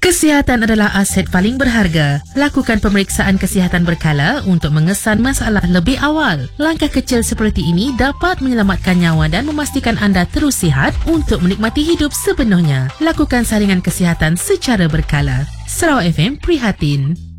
Kesihatan adalah aset paling berharga. Lakukan pemeriksaan kesihatan berkala untuk mengesan masalah lebih awal. Langkah kecil seperti ini dapat menyelamatkan nyawa dan memastikan anda terus sihat untuk menikmati hidup sepenuhnya. Lakukan saringan kesihatan secara berkala. Sarawak FM Prihatin.